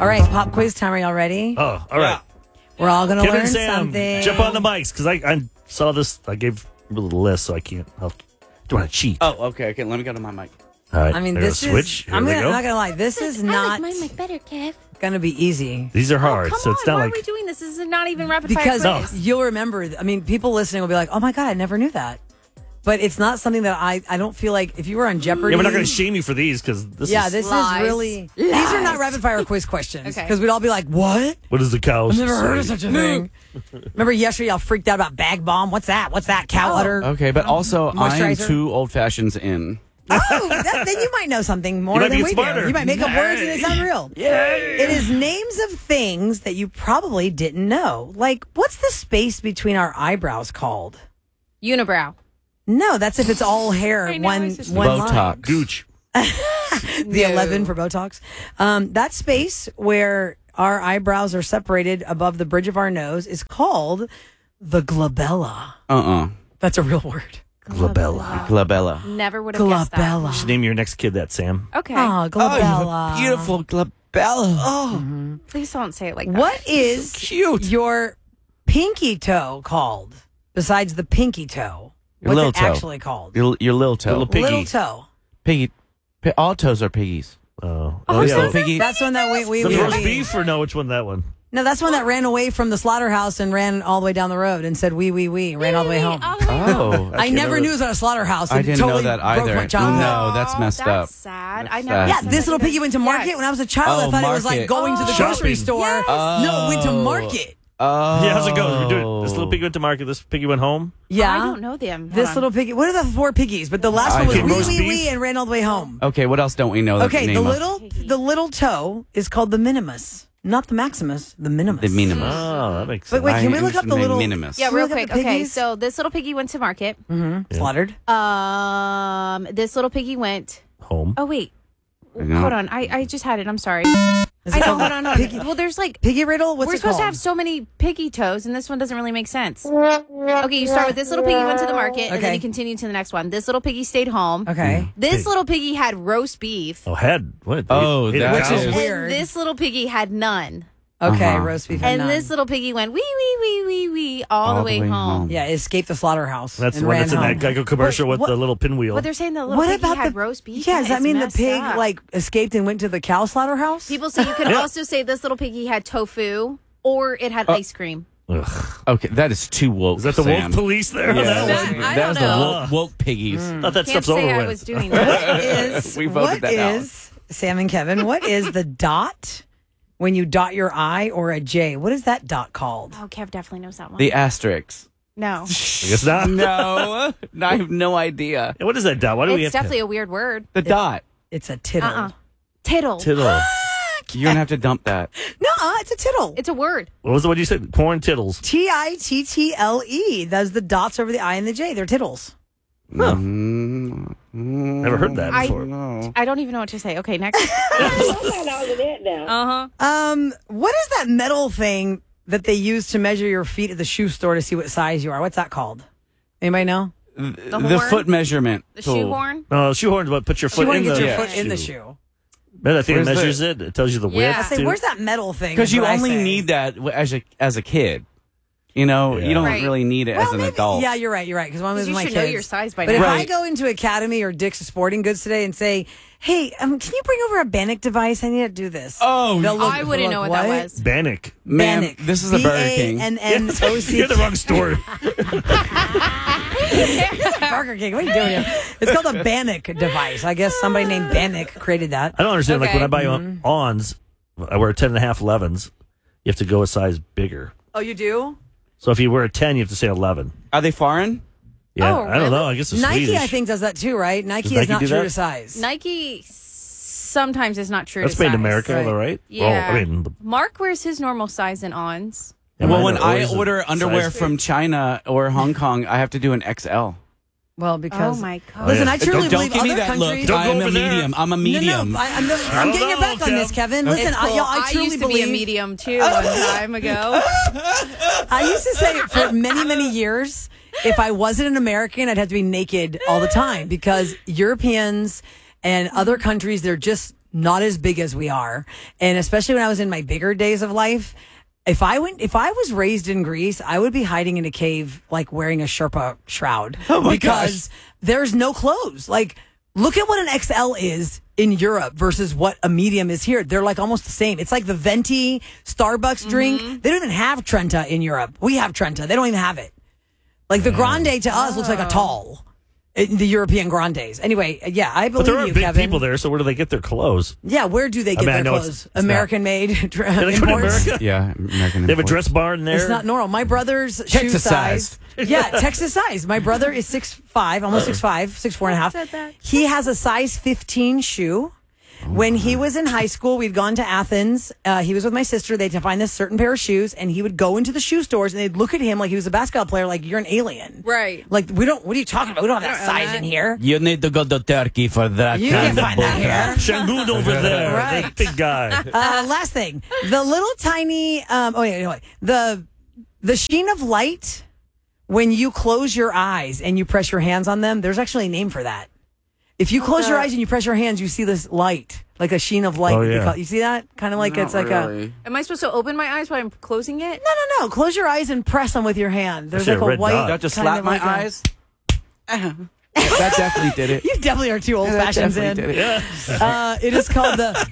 All right, pop quiz time. Are y'all ready? Oh, all right. We're all going to Kevin learn and Sam, something. jump on the mics because I saw this. I gave a little list, so I can't. I don't want to cheat. Oh, okay. Let me go to my mic. All right. I mean, I gotta this is. switch. Here I'm they not go. going to lie. This is not I like mine better, Kev. going to be easy. These are hard, Come so on, it's not why like. are we doing this? This is not even rapid Because fire quiz. you'll remember. I mean, people listening will be like, "Oh my god, I never knew that." But it's not something that I don't feel like if you were on Jeopardy. Yeah, we're not going to shame you for these because this is. This Lies. is really. These are not rapid fire quiz questions Okay. because we'd all be like, "What? What does the cow I've never say? heard of such a thing." Remember yesterday, y'all freaked out about bag bomb. What's that? What's that? Cow udder. Okay, but also I am Moisturizer? 2 old fashions in. Oh, then you might know something more You might than be we smarter. do. You might make up words and it sound real. It is names of things that you probably didn't know. Like, what's the space between our eyebrows called? Unibrow. No, that's if it's all hair. I know, one it's just- one Botox. line. Gooch. The 11 for Botox. That space where our eyebrows are separated above the bridge of our nose is called the glabella. That's a real word. Glabella. Glabella. Never would have guessed that. Glabella. You should name your next kid that, Sam. Okay. Oh, glabella. Beautiful glabella. Oh, Please don't say it like that. What is cute. your pinky toe called besides the pinky toe? Your What's little it toe. actually called? Your little toe. Little piggy. Little toe. Piggy. All toes are piggies. Oh, This little yeah. piggy. That's one that we The roast beef or no? Which one? That one. No, that's one that ran away from the slaughterhouse and ran all the way down the road and said, we, ran all the way home. Oh, I never knew it was at a slaughterhouse. I It didn't totally know that broke either. my childhood. No, that's messed that's up. sad. That's I sad. never. Yeah, this little piggy went to market when I was a child. I Oh, thought it was like market. going to the Shopping. grocery store. Yes. No, it went to market. Oh. Yeah, how's it go? We're doing this little piggy went to market. This piggy went home. Yeah. I don't know them. Hold This on. little piggy. What are the 4 piggies? But the last one was can't- Roast wee, beef? and ran all the way home. Okay, what else don't we know? Okay, the name the little toe is called the minimus, not the maximus, the minimus. The minimus. Oh, that makes But sense. wait, can we look up the little minimus? Yeah, Can we real look at quick. the Okay, piggies? so this little piggy went to market. Slaughtered. This little piggy went. Home. Oh wait, No. hold on. I just had it. I'm sorry. Is I it know. called Hold on. Piggy, Well, there's like piggy riddle? What's we're it supposed to called? have so many piggy toes, and this one doesn't really make sense. Okay, you start with this little piggy went to the market, and then Okay. you continue to the next one. This little piggy stayed home. Okay. This little piggy had roast beef. Oh, head. What? Oh, Ate a that cow? is And weird. this little piggy had none. Okay, Uh-huh. roast beef And none. this little piggy went wee all the way home. Yeah, escaped the slaughterhouse. That's and the one ran that's in home. that Geico commercial with what- the little pinwheel. But they're saying the little What piggy about had the roast beef. Yeah, does that It's mean the messed pig up. like escaped and went to the cow slaughterhouse? People say you can Yeah. also say this little piggy had tofu or it had ice cream. Ugh. Okay, that is too woke. Is that the Sam. woke police there? Yeah, That That- one? I that was don't the know. woke piggies. Thought that Can't stuff's say over I with. was doing that. We voted what that out. is Sam and Kevin? What is the dot when you dot your I or a J? What is that dot called? Oh, Kev definitely knows that one. The asterisk. No. I guess not. No, I have no idea. What is that, Dot? Why do we It's have definitely a weird word. The dot. It's a tittle. Tittle. Tittle. You're gonna have to dump that. No, it's a tittle. It's a word. What was the one you said? Corn tittles. Tittle. That's the dots over the I and the J. They're tittles. Huh. Mm, Never heard that I- before. no. I don't even know what to say. Okay, next. Uh-huh. What is that metal thing that they use to measure your feet at the shoe store to see what size you are? What's that called? Anybody know? The horn? foot measurement. The tool. shoehorn? No, shoehorn's what put your foot You want in to get the your Yeah. foot in the shoe. Man, that thing Where's measures the- it. It tells you the width. Yeah. I say, too. where's that metal thing? Because is you what I only say. need that as a kid. You know, Yeah. you don't Right. really need it as Well, an maybe- adult. Yeah, you're right. Because when I was You with my should know kids. your size by But now. if I Right. go into Academy or Dick's Sporting Goods today and say, "Hey, can you bring over a Bannock device? I need to do this." Oh, They'll look- I wouldn't know what that was. Bannock. Ma'am, Bannock. this is the Burger King. B-A-N-N-O-C. You're the wrong store. Burger King. What are you doing here? It's called a Bannock device. I guess somebody named Bannock created that. I don't understand. Like Okay. when I buy ons, I wear 10.5 11s. You have to go a size bigger. Oh, you do? So if you wear a 10, you have to say 11. Are they foreign? Yeah, Oh, I don't know. really? I guess it's Nike, Swedish. I think, does that too, right? Nike Does is Nike not do true that? to size. Nike sometimes is not true That's to made in size. America, Right. though, right? Yeah. Well, I mean, Mark wears his normal size in ons. yeah, Well, mine when are I always a order underwear size- from China or Hong Kong, I have to do an XL. Well, because Oh, my God. Listen, yeah. I truly Don't believe give me other that countries. look. Don't go I'm a over there. medium. I'm a medium. No, I'm don't getting your know, back on this, Kev. Kevin. It's Listen, cool. I truly used to believe be a medium too one time ago. I used to say for many, many years, if I wasn't an American, I'd have to be naked all the time because Europeans and other countries, they're just not as big as we are. And especially when I was in my bigger days of life, if I was raised in Greece, I would be hiding in a cave, like wearing a Sherpa shroud. Because there's no clothes. Like, look at what an XL is in Europe versus what a medium is here. They're like almost the same. It's like the venti Starbucks drink. They don't even have Trenta in Europe. We have Trenta. They don't even have it. Like the grande to us looks like a tall. The European grandes. Anyway, yeah, I believe But there are you, big Kevin. people there, so where do they get their clothes? Yeah, where do they get their clothes? American made They come to imports. America? Yeah, American. They have a dress bar in there. It's not normal. My brother's shoe Texas size. sized. Yeah, Texas size. My brother is 6'5", almost 6'5", 6'4.5". He has a size 15 shoe. When he was in high school, we'd gone to Athens. He was with my sister. They'd find this certain pair of shoes, and he would go into the shoe stores, and they'd look at him like he was a basketball player, like, you're an alien. Right. Like, what are you talking about? We don't have that size in here. You need to go to Turkey for that. You can't find that here. Shangoon over there. Right. That big guy. Last thing, the little tiny, the sheen of light when you close your eyes and you press your hands on them. There's actually a name for that. If you close your eyes and you press your hands, you see this light, like a sheen of light. Oh, yeah. You see that? Kind of like it's like a. Am I supposed to open my eyes while I'm closing it? No. Close your eyes and press them with your hand. There's Actually, like a a red white. dot. Don't just kind slap of my like a- eyes. That definitely did it. You definitely are too old fashioned. Definitely did it. Yeah. It is called the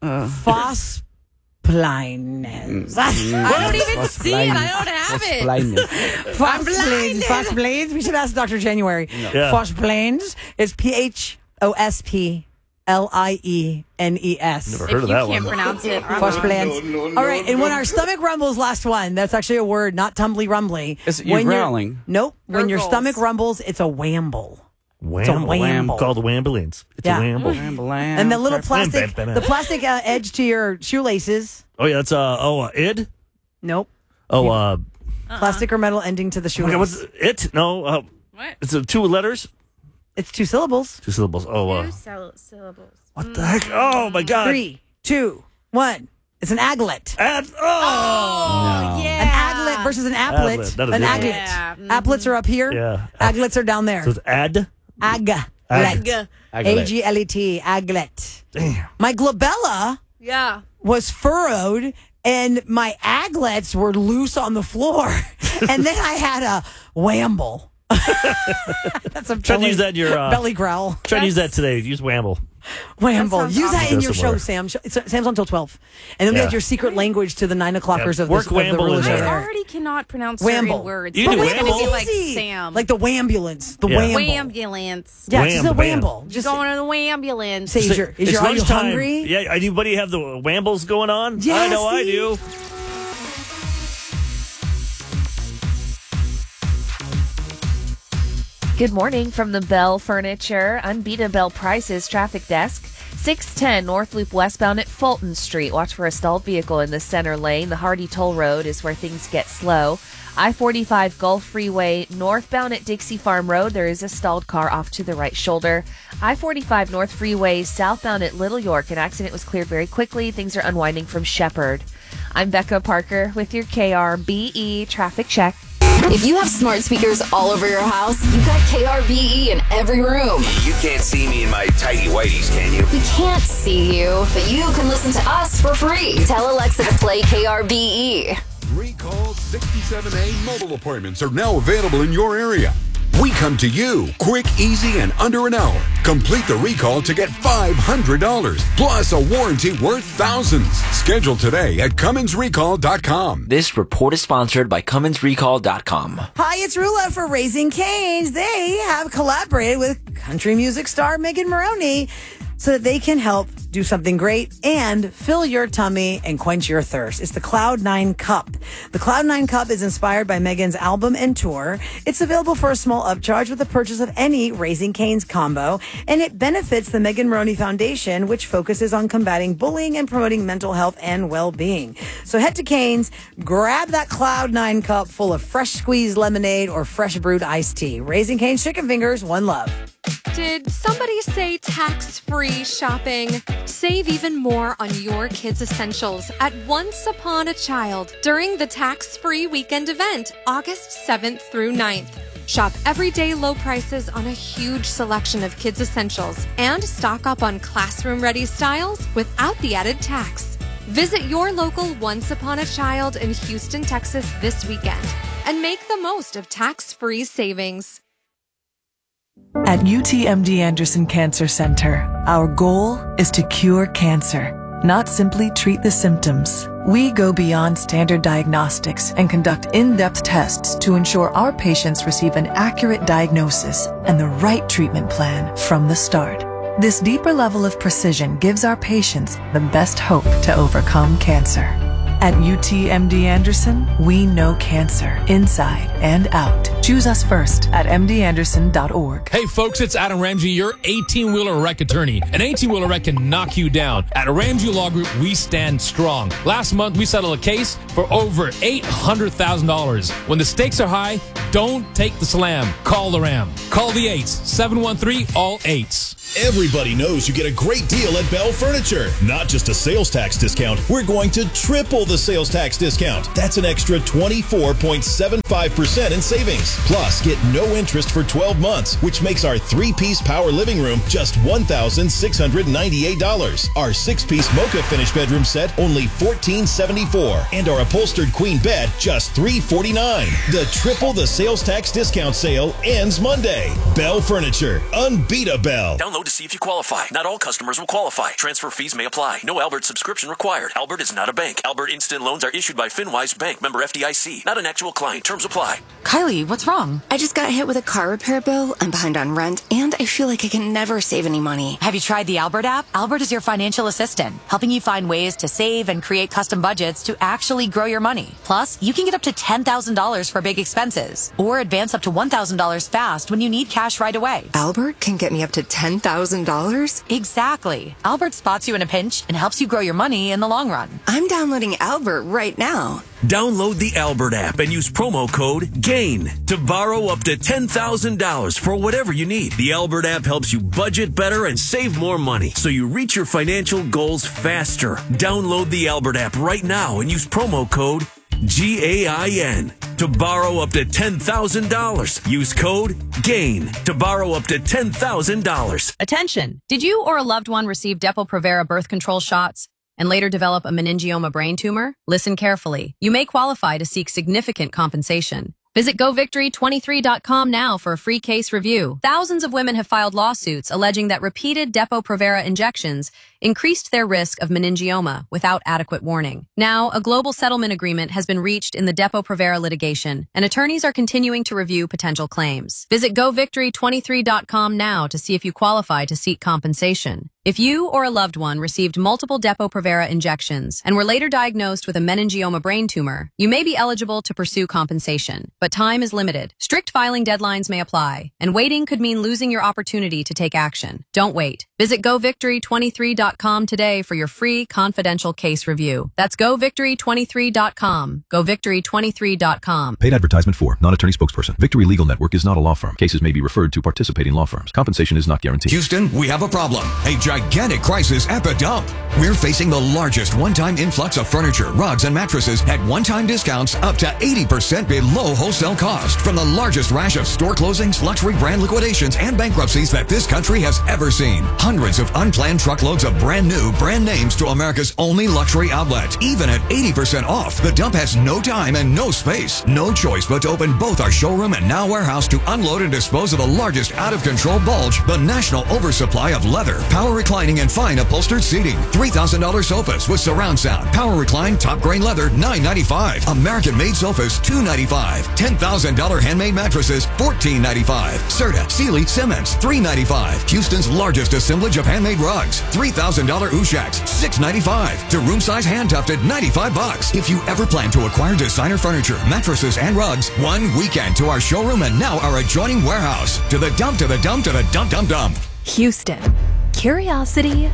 Fosplinus. I don't even see it. I don't have it. Blindness. Fosplinus. We should ask Dr. January. Yeah. Fosplinus is Phosplienes. Never If heard of you that can't one. pronounce it. Fosplinus. All right, and when our stomach rumbles, last one. That's actually a word, not tumbly rumbly. You're growling. Nope. When your Gurgles. stomach rumbles, it's a wamble. Wamble. wamble. Called wambulines. It's Yeah. a wamble. And the little plastic, bam, bam. the plastic edge to your shoelaces. Oh, yeah, that's, id? Nope. Oh, Plastic or metal ending to the oh my shoelace. God, what's it? No, What? it's 2 letters? It's 2 syllables. 2 syllables. Oh, Two syllables. what the heck? Oh, my God. 3, 2, 1. It's an aglet. Oh, yeah. An aglet versus an applet. Aglet, that is An it. aglet. Yeah. Applets are up here. Yeah. Aglets are down there. So it's ad? Aglet. Aglet. Aglet. Aglet. Damn. My glabella Yeah. was furrowed and my aglets were loose on the floor. And then I had a wamble. That's a Try to use that in your belly growl. Try to use that today. Use wamble. Wamble. sounds Use that awesome. in your Go show, somewhere. Sam. Sam's until 12. And then we Yeah. have your secret language to the 9 o'clockers Yeah. of, Work this, of the wamble in ruler there. show I there. already cannot pronounce Wamble. certain words. You do It's gonna wamble? be like Easy. Sam. Like the wambulance. The Yeah. wamble. Wambulance. Yeah, just a Wham, bam. wamble. Just Going to the wambulance. say, are It's you lunchtime. hungry? Yeah, anybody have the wambles going on? Yeah, I know I see? do. Good morning from the Bell Furniture Unbeatable Prices Traffic Desk. 610 North Loop westbound at Fulton Street. Watch for a stalled vehicle in the center lane. The Hardy Toll Road is where things get slow. I-45 Gulf Freeway northbound at Dixie Farm Road. There is a stalled car off to the right shoulder. I-45 North Freeway southbound at Little York. An accident was cleared very quickly. Things are unwinding from Shepherd. I'm Becca Parker with your KRBE traffic check. If you have smart speakers all over your house, you've got KRBE in every room. You can't see me in my tighty whities, can you? We can't see you, but you can listen to us for free. Tell Alexa to play KRBE. Recall 67A mobile appointments are now available in your area. We come to you quick, easy, and under an hour. Complete the recall to get $500 plus a warranty worth thousands. Schedule today at CumminsRecall.com. This report is sponsored by CumminsRecall.com. Hi, it's Rula for Raising Cane's. They have collaborated with country music star Megan Maroney so that they can help do something great and fill your tummy and quench your thirst. It's the Cloud9 Cup. The Cloud9 Cup is inspired by Megan's album and tour. It's available for a small upcharge with the purchase of any Raising Cane's combo, and it benefits the Megan Maroney Foundation, which focuses on combating bullying and promoting mental health and well-being. So head to Cane's, grab that Cloud9 Cup full of fresh squeezed lemonade or fresh brewed iced tea. Raising Cane's Chicken Fingers, one love. Did somebody say tax-free shopping? Save even more on your kids' essentials at Once Upon a Child during the tax-free weekend event, August 7th through 9th. Shop everyday low prices on a huge selection of kids' essentials and stock up on classroom-ready styles without the added tax. Visit your local Once Upon a Child in Houston, Texas this weekend and make the most of tax-free savings. At UTMD Anderson Cancer Center, our goal is to cure cancer, not simply treat the symptoms. We go beyond standard diagnostics and conduct in-depth tests to ensure our patients receive an accurate diagnosis and the right treatment plan from the start. This deeper level of precision gives our patients the best hope to overcome cancer. At UTMD Anderson, we know cancer inside and out. Choose us first at mdanderson.org. Hey folks, it's Adam Ramsey, your 18-wheeler wreck attorney. An 18-wheeler wreck can knock you down. At Ramsey Law Group, we stand strong. Last month, we settled a case for over $800,000. When the stakes are high, don't take the slam. Call the Ram. Call the 8s, 713-ALL-8s. Everybody knows you get a great deal at Bell Furniture. Not just a sales tax discount, we're going to triple the sales tax discount. That's an extra 24.75% in savings. Plus, get no interest for 12 months, which makes our 3-piece power living room just $1,698. Our 6-piece mocha finish bedroom set only $1,474. And our upholstered queen bed just $349. The triple the sales tax discount sale ends Monday. Bell Furniture. Unbeat a Bell. Download to see if you qualify. Not all customers will qualify. Transfer fees may apply. No Albert subscription required. Albert is not a bank. Albert Instant Loans are issued by FinWise Bank, member FDIC. Not an actual client. Terms apply. Kylie, what's wrong? I just got hit with a car repair bill. I'm behind on rent, and I feel like I can never save any money. Have you tried the Albert app? Albert is your financial assistant, helping you find ways to save and create custom budgets to actually grow your money. Plus, you can get up to $10,000 for big expenses, or advance up to $1,000 fast when you need cash right away. Albert can get me up to $10,000? Exactly. Albert spots you in a pinch and helps you grow your money in the long run. I'm downloading Albert right now. Download the Albert app and use promo code GAIN to borrow up to $10,000 for whatever you need. The Albert app helps you budget better and save more money so you reach your financial goals faster. Download the Albert app right now and use promo code GAIN to borrow up to $10,000. Use code GAIN to borrow up to $10,000. Attention! Did you or a loved one receive Depo-Provera birth control shots and later develop a meningioma brain tumor? Listen carefully. You may qualify to seek significant compensation. Visit GoVictory23.com now for a free case review. Thousands of women have filed lawsuits alleging that repeated Depo-Provera injections increased their risk of meningioma without adequate warning. Now, a global settlement agreement has been reached in the Depo-Provera litigation, and attorneys are continuing to review potential claims. Visit GoVictory23.com now to see if you qualify to seek compensation. If you or a loved one received multiple Depo-Provera injections and were later diagnosed with a meningioma brain tumor, you may be eligible to pursue compensation, but time is limited. Strict filing deadlines may apply, and waiting could mean losing your opportunity to take action. Don't wait. Visit GoVictory23.com today for your free confidential case review. That's GoVictory23.com. GoVictory23.com. Paid advertisement for non-attorney spokesperson. Victory Legal Network is not a law firm. Cases may be referred to participating law firms. Compensation is not guaranteed. Houston, we have a problem. Gigantic crisis at the dump. We're facing the largest one-time influx of furniture, rugs, and mattresses at one-time discounts up to 80% below wholesale cost from the largest rash of store closings, luxury brand liquidations, and bankruptcies that this country has ever seen. Hundreds of unplanned truckloads of brand new brand names to America's only luxury outlet. Even at 80% off, the dump has no time and no space. No choice but to open both our showroom and now warehouse to unload and dispose of the largest out-of-control bulge, the national oversupply of leather, power reclining, and fine upholstered seating. $3,000 sofas with surround sound, power recline, top grain leather, $995. American-made sofas, $295. $10,000 handmade mattresses, $1495. Serta, Sealy, Simmons, $395. Houston's largest assemblage of handmade rugs, $3,000 Ushaks, $695. To room size hand tufted, $95. If you ever plan to acquire designer furniture, mattresses, and rugs, one weekend to our showroom and now our adjoining warehouse. To the dump, to the dump, to the dump, dump, dump. Houston. Curiosity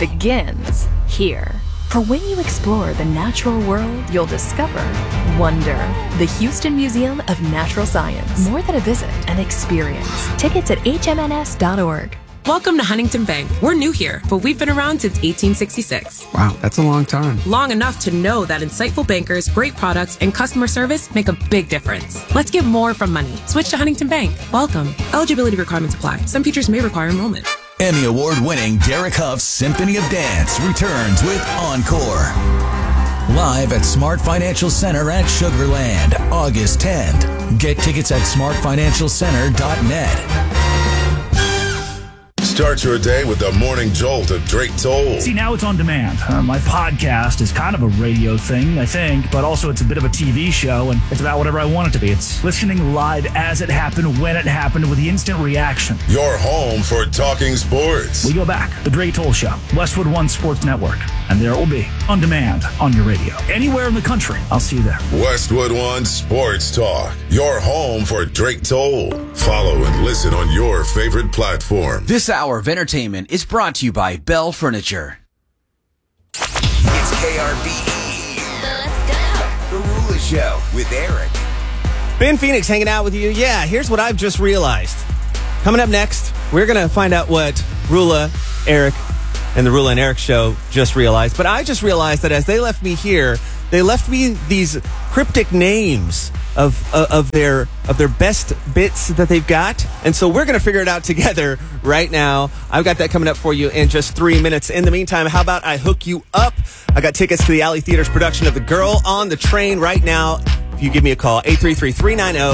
begins here. For when you explore the natural world, you'll discover wonder. The Houston Museum of Natural Science. More than a visit, an experience. Tickets at hmns.org. Welcome to Huntington Bank. We're new here, but we've been around since 1866. Wow, that's a long time. Long enough to know that insightful bankers, great products, and customer service make a big difference. Let's get more from money. Switch to Huntington Bank. Welcome. Eligibility requirements apply. Some features may require enrollment. Emmy Award-winning Derek Huff's Symphony of Dance returns with Encore. Live at Smart Financial Center at Sugar Land, August 10th. Get tickets at smartfinancialcenter.net. Start your day with the Morning Jolt of Drake Toll. See, now it's on demand. My podcast is kind of a radio thing, I think, but also it's a bit of a TV show, and it's about whatever I want it to be. It's listening live as it happened, when it happened, with the instant reaction. Your home for talking sports. We go back. The Drake Toll Show, Westwood One Sports Network, and there it will be on demand on your radio. Anywhere in the country, I'll see you there. Westwood One Sports Talk, your home for Drake Toll. Follow and listen on your favorite platform. This hour of entertainment is brought to you by Bell Furniture. It's KRBE. Let's go. The Rula Show with Eric. Ben Phoenix hanging out with you. Yeah, here's what I've just realized. Coming up next, we're going to find out what Rula, Eric, and the Rula and Eric show just realized. But I just realized that as they left me here, they left me these cryptic names of their best bits that they've got. And so we're going to figure it out together right now. I've got that coming up for you in just 3 minutes. In the meantime, how about I hook you up? I got tickets to the Alley Theater's production of The Girl on the Train right now. If you give me a call, 833-390